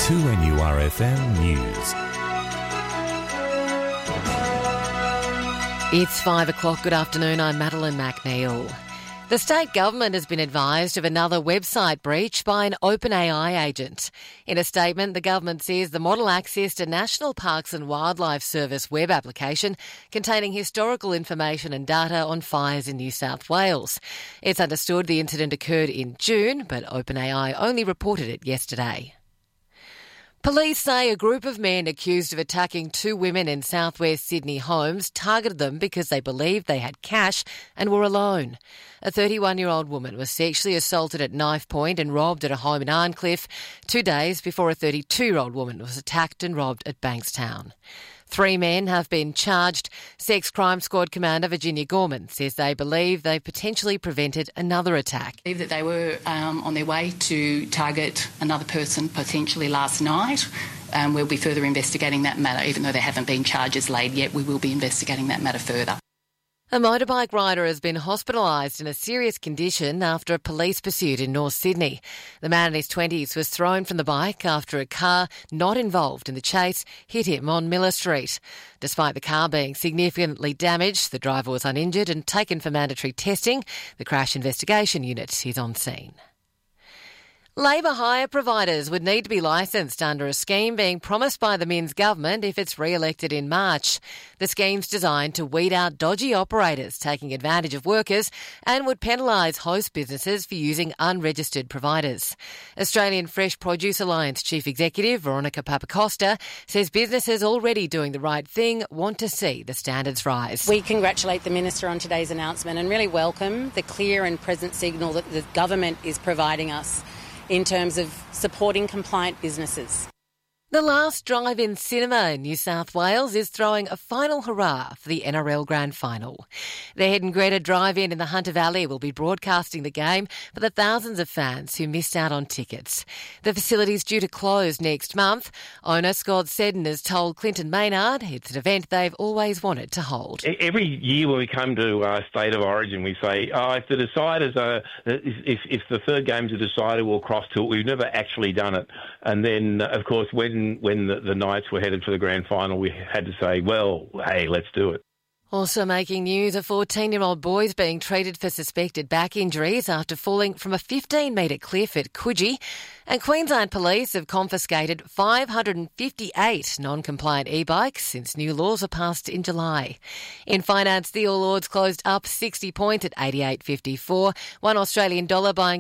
2NURFM News. It's 5 o'clock. Good afternoon. I'm Madeline McNeil. The state government has been advised of another website breach by an OpenAI agent. In a statement, the government says the model accessed a National Parks and Wildlife Service web application containing historical information and data on fires in New South Wales. It's understood the incident occurred in June, but OpenAI only reported it yesterday. Police say a group of men accused of attacking two women in southwest Sydney homes targeted them because they believed they had cash and were alone. A 31-year-old woman was sexually assaulted at knife point and robbed at a home in Arncliffe 2 days before a 32-year-old woman was attacked and robbed at Bankstown. 3 men have been charged. Sex Crime Squad Commander Virginia Gorman says they believe they potentially prevented another attack. I believe that they were on their way to target another person potentially last night. We'll be further investigating that matter. Even though there haven't been charges laid yet, we will be investigating that matter further. A motorbike rider has been hospitalised in a serious condition after a police pursuit in North Sydney. The man in his 20s was thrown from the bike after a car not involved in the chase hit him on Miller Street. Despite the car being significantly damaged, the driver was uninjured and taken for mandatory testing. The Crash Investigation Unit is on scene. Labour hire providers would need to be licensed under a scheme being promised by the Minns government if it's re-elected in March. The scheme's designed to weed out dodgy operators taking advantage of workers and would penalise host businesses for using unregistered providers. Australian Fresh Produce Alliance Chief Executive Veronica Papacosta says businesses already doing the right thing want to see the standards rise. We congratulate the Minister on today's announcement and really welcome the clear and present signal that the government is providing us in terms of supporting compliant businesses. The last drive-in cinema in New South Wales is throwing a final hurrah for the NRL Grand Final. The Head and Greta Drive-In in the Hunter Valley will be broadcasting the game for the thousands of fans who missed out on tickets. The facility is due to close next month. Owner Scott Seddon has told Clinton Maynard it's an event they've always wanted to hold. Every year when we come to State of Origin, we say, if the deciders are, if the third game's a decider, we'll cross to it. We've never actually done it. And then, of course, when the Knights were headed for the grand final, we had to say, well, hey, let's do it. Also making news, a 14-year-old boy is being treated for suspected back injuries after falling from a 15-metre cliff at Coogee. And Queensland Police have confiscated 558 non-compliant e-bikes since new laws were passed in July. In finance, the All Ords closed up 60 points at 88.54, one Australian dollar buying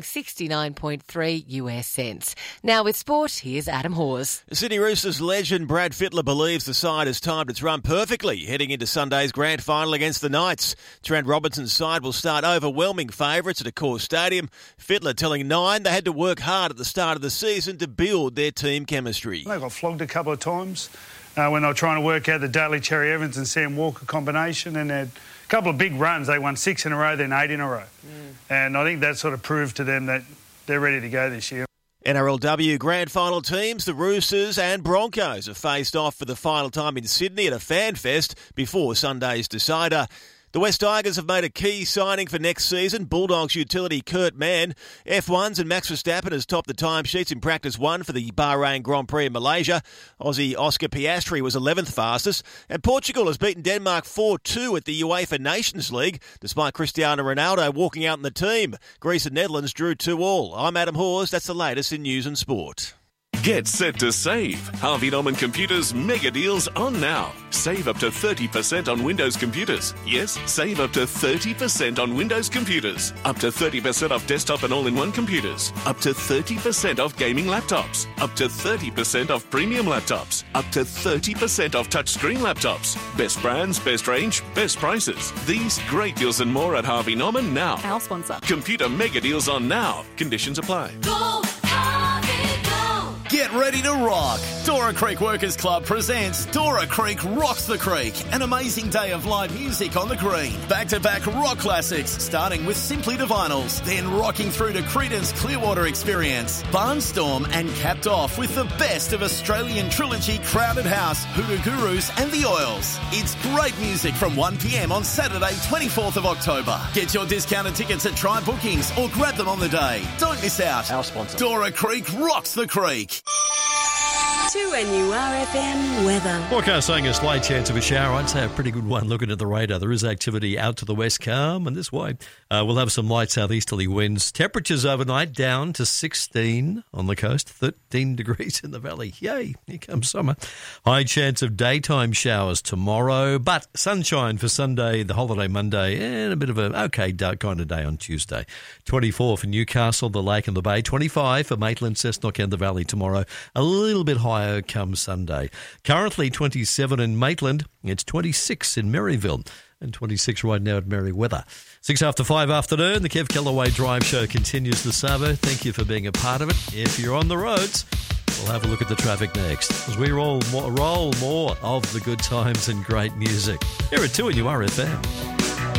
69.3 US cents. Now with sport, here's Adam Hawes. Sydney Roosters legend Brad Fittler believes the side has timed its run perfectly heading into Sunday's grand final against the Knights. Trent Robinson's side will start overwhelming favourites at Accor Stadium. Fittler telling Nine they had to work hard at the start of the season to build their team chemistry. They got flogged a couple of times when they were trying to work out the Daly Cherry Evans and Sam Walker combination, and they had a couple of big runs. They won 6 in a row, then 8 in a row. And I think that sort of proved to them that they're ready to go this year. NRLW Grand Final teams, the Roosters and Broncos, have faced off for the final time in Sydney at a fan fest before Sunday's decider. The West Tigers have made a key signing for next season. Bulldogs utility Kurt Mann. F1's and Max Verstappen has topped the timesheets in Practice 1 for the Bahrain Grand Prix in Malaysia. Aussie Oscar Piastri was 11th fastest. And Portugal has beaten Denmark 4-2 at the UEFA Nations League, despite Cristiano Ronaldo walking out in the team. Greece and Netherlands drew 2-2. I'm Adam Hawes. That's the latest in news and sport. Get set to save. Harvey Norman Computers mega deals on now. Save up to 30% on Windows computers. Yes, save up to 30% on Windows computers. Up to 30% off desktop and all-in-one computers. Up to 30% off gaming laptops. Up to 30% off premium laptops. Up to 30% off touchscreen laptops. Best brands, best range, best prices. These great deals and more at Harvey Norman now. Our sponsor. Computer mega deals on now. Conditions apply. Go, Harvey, go! Get ready to rock. Dora Creek Workers Club presents Dora Creek Rocks the Creek, an amazing day of live music on the green. Back-to-back rock classics, starting with Simply Divinals, then rocking through to Creedence Clearwater Experience, Barnstorm, and capped off with the best of Australian trilogy Crowded House, Hoodoo Gurus, and The Oils. It's great music from 1 p.m. on Saturday, 24th of October. Get your discounted tickets at Try Bookings or grab them on the day. Don't miss out. Our sponsor. Dora Creek Rocks the Creek. 2NURFM weather. Forecast saying a slight chance of a shower. I'd say a pretty good one looking at the radar. There is activity out to the west, calm, and this way we'll have some light southeasterly winds. Temperatures overnight down to 16 on the coast, 13 degrees in the valley. Yay, here comes summer. High chance of daytime showers tomorrow, but sunshine for Sunday, the holiday Monday, and a bit of an okay dark kind of day on Tuesday. 24 for Newcastle, the Lake and the Bay. 25 for Maitland, Cessnock and the Valley tomorrow. A little bit higher come Sunday. Currently 27 in Maitland. It's 26 in Maryville and 26 right now at Merryweather. 6 after 5 afternoon, the Kev Kellaway Drive Show continues this Savo. Thank you for being a part of it. If you're on the roads, we'll have a look at the traffic next as we roll more of the good times and great music here at 2NURFM.